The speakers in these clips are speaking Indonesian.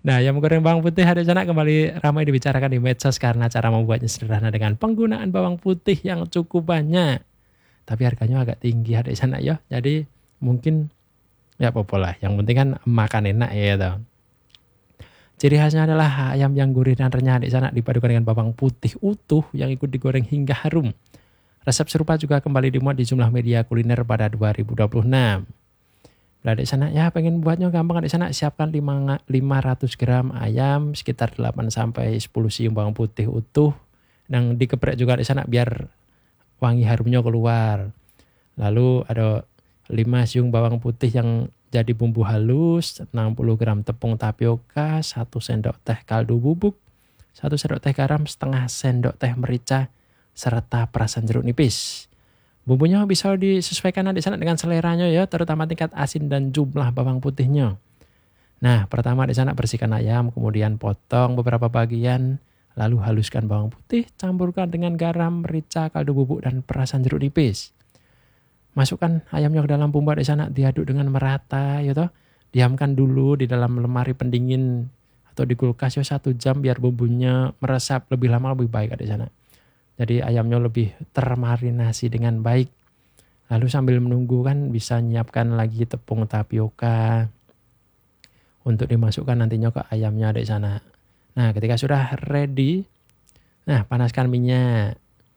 Nah, ayam goreng bawang putih adik sana kembali ramai dibicarakan di medsos karena cara membuatnya sederhana dengan penggunaan bawang putih yang cukup banyak. Tapi harganya agak tinggi adik sana ya. Jadi mungkin ya apa-apa lah. Yang penting kan makan enak ya toh. Ciri khasnya adalah ayam yang gurih dan renyah adik sana dipadukan dengan bawang putih utuh yang ikut digoreng hingga harum. Resep serupa juga kembali dimuat di jumlah media kuliner pada 2026. Nah, adik sana ya pengen buatnya gampang adik sana siapkan 500 gram ayam, sekitar 8 sampai 10 siung bawang putih utuh yang dikeprek juga adik sana biar wangi harumnya keluar. Lalu ada 5 siung bawang putih yang jadi bumbu halus, 60 gram tepung tapioka, 1 sendok teh kaldu bubuk, 1 sendok teh garam, setengah sendok teh merica, serta perasan jeruk nipis. Bumbunya bisa disesuaikan adik sana dengan seleranya ya, terutama tingkat asin dan jumlah bawang putihnya. Nah, pertama adik sana bersihkan ayam, kemudian potong beberapa bagian, lalu haluskan bawang putih, campurkan dengan garam, merica, kaldu bubuk, dan perasan jeruk nipis. Masukkan ayamnya ke dalam bumbu adik sana, diaduk dengan merata ya toh. Diamkan dulu di dalam lemari pendingin atau di kulkas ya 1 jam biar bumbunya meresap lebih lama lebih baik adik sana. Jadi ayamnya lebih termarinasi dengan baik. Lalu sambil menunggu kan bisa nyiapkan lagi tepung tapioka untuk dimasukkan nantinya ke ayamnya di sana. Nah, ketika sudah ready, nah panaskan minyak.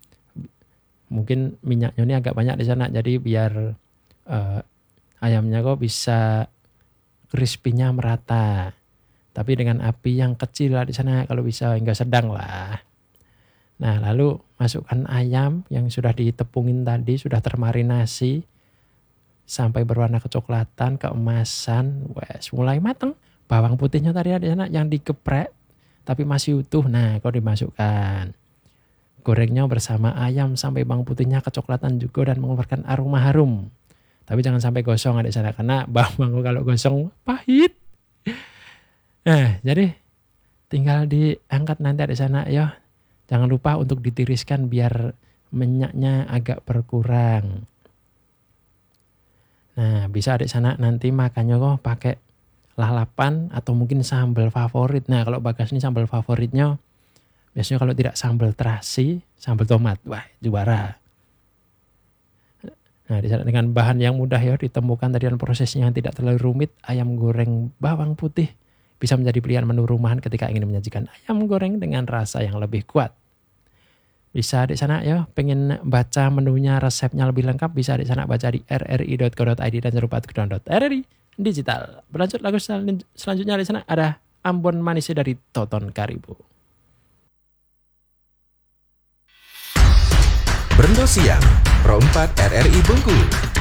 Mungkin minyaknya ini agak banyak di sana, jadi biar ayamnya kok bisa crispy-nya merata. Tapi dengan api yang kecil lah di sana, kalau bisa hingga sedang lah. Nah, lalu masukkan ayam yang sudah ditepungin tadi, sudah termarinasi sampai berwarna kecoklatan, keemasan. Wes, mulai matang. Bawang putihnya tadi ada yang digeprek tapi masih utuh. Nah, kau dimasukkan. Gorengnya bersama ayam sampai bawang putihnya kecoklatan juga dan mengeluarkan aroma harum. Tapi jangan sampai gosong ada sana karena bawang kalau gosong pahit. Nah, jadi tinggal diangkat nanti ada sana ya. Jangan lupa untuk ditiriskan biar minyaknya agak berkurang. Nah, bisa adik sana nanti makannya kok pakai lalapan atau mungkin sambal favorit. Nah, kalau Bagas ini sambal favoritnya biasanya kalau tidak sambal terasi, sambal tomat. Wah, juara. Nah, di sana dengan bahan yang mudah ya ditemukan tadi dan prosesnya yang tidak terlalu rumit, ayam goreng bawang putih bisa menjadi pilihan menu rumahan ketika ingin menyajikan ayam goreng dengan rasa yang lebih kuat. Bisa di sana ya, pengen baca menunya, resepnya lebih lengkap, bisa di sana baca di rri.co.id dan jangan lupa untuk download RRI Digital. Berlanjut lagu selanjutnya di sana ada Ambon Manisnya dari Toton Karibu. Brendo Siang, Pro 4 RRI Bengkulu.